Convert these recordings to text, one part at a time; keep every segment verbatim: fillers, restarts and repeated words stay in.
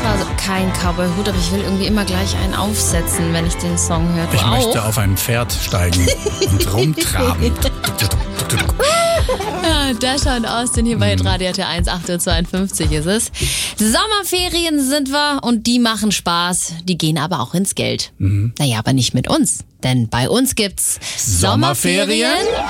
zwar kein Cowboy-Hut, aber ich will irgendwie immer gleich einen aufsetzen, wenn ich den Song höre. Du Ich auch? möchte auf ein Pferd steigen und rumtraben. Ja, da schaut aus, denn hier bei Radio R T eins, acht Uhr zweiundfünfzig ist es. Sommerferien sind wir und die machen Spaß. Die gehen aber auch ins Geld. Mhm. Naja, aber nicht mit uns. Denn bei uns gibt's Sommerferien.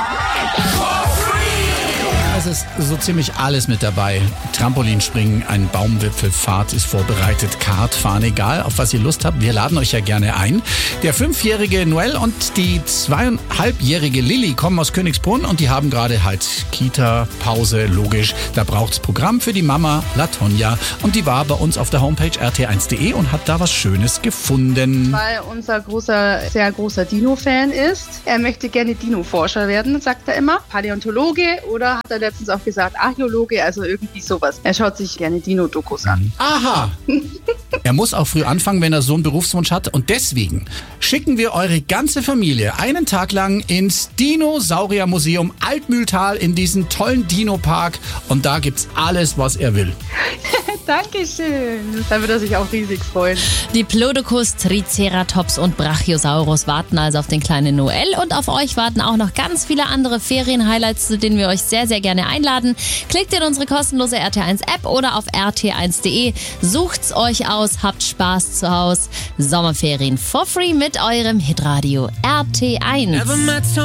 Es ist so ziemlich alles mit dabei. Trampolinspringen, ein Baumwipfelfahrt ist vorbereitet, Kartfahren, egal auf was ihr Lust habt. Wir laden euch ja gerne ein. Der fünfjährige Noel und die zweieinhalbjährige Lilly kommen aus Königsbrunn und die haben gerade halt Kita-Pause, logisch. Da braucht's Programm für die Mama Latonia und die war bei uns auf der Homepage r t eins punkt d e und hat da was Schönes gefunden. Weil unser großer, sehr großer Dino-Fan ist. Er möchte gerne Dino-Forscher werden, sagt er immer. Paläontologe oder hat er letztens auch gesagt, Archäologe, also irgendwie sowas. Er schaut sich gerne Dino-Dokus an. Aha! Er muss auch früh anfangen, wenn er so einen Berufswunsch hat. Und deswegen schicken wir eure ganze Familie einen Tag lang ins Dinosauriermuseum Altmühltal in diesen tollen Dino-Park. Und da gibt's alles, was er will. Dankeschön. Da wird er sich auch riesig freuen. Diplodocus, Triceratops und Brachiosaurus warten also auf den kleinen Noel. Und auf euch warten auch noch ganz viele andere Ferien-Highlights, zu denen wir euch sehr, sehr gerne einladen. Klickt in unsere kostenlose R T eins App oder auf r t eins punkt d e. Sucht's euch aus, habt Spaß zu Hause. Sommerferien for free mit eurem Hitradio R T eins.